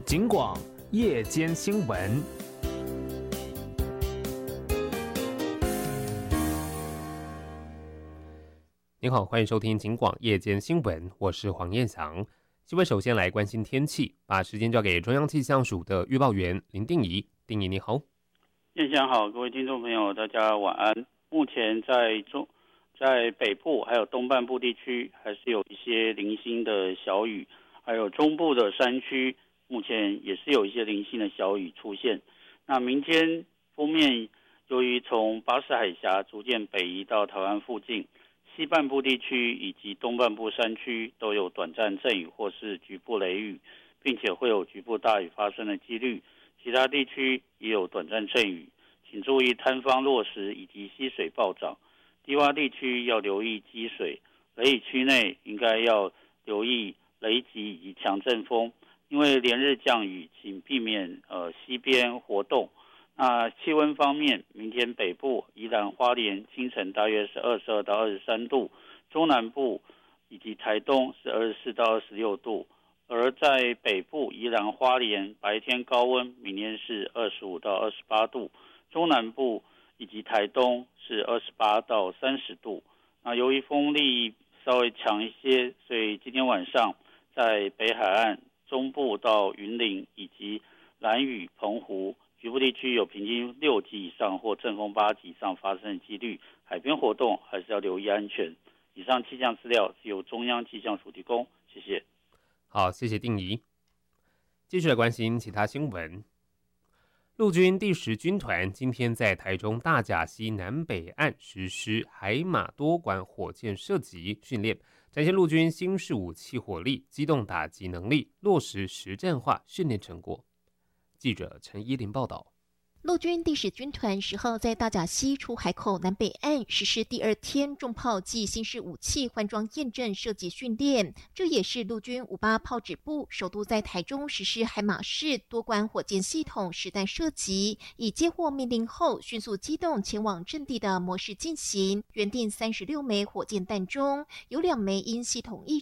警广夜间新闻。 您好，欢迎收听警广夜间新闻，我是黄彦翔。新闻首先来关心天气，把时间交给中央气象署的预报员林定仪。定仪你好。 彦翔好，各位听众朋友大家晚安。目前在北部还有东半部地区还是有一些零星的小雨，还有中部的山区目前也是有一些零星的小雨出现。那明天锋面由于从巴士海峡逐渐北移到台湾附近，西半部地区以及东半部山区都有短暂阵雨或是局部雷雨，并且会有局部大雨发生的几率。其他地区也有短暂阵雨，请注意坍方落石以及溪水暴涨。低洼地区要留意积水，雷雨区内应该要留意雷击以及强阵风。因为连日降雨，请避免溪边活动。那气温方面，明天北部宜兰花莲清晨大约是22到23度，中南部以及台东是24到26度，而在北部宜兰花莲白天高温明天是25到28度，中南部以及台东是28到30度。那由于风力稍微强一些，所以今天晚上在北海岸中部到云林以及兰屿澎湖局部地区有平均6级以上或阵风8级以上发生的几率，海边活动还是要留意安全。以上气象资料是由中央气象署提供，谢谢。 好，谢谢定仪。继续来关心其他新闻。陆军第10军团今天在台中大甲溪南北岸实施海马多管火箭射击训练，展现陆军新式武器火力、机动打击能力，落实实战化训练成果。记者陈依林报道。 陆军第10军团10号在大甲溪出海口南北岸实施第2天重炮暨新式武器换装验证射击训练，这也是陆军58炮指部首度在台中实施海马式多管火箭系统实弹射击，以接获命令后迅速机动前往阵地的模式进行。原定36枚火箭弹中，有2枚因系统异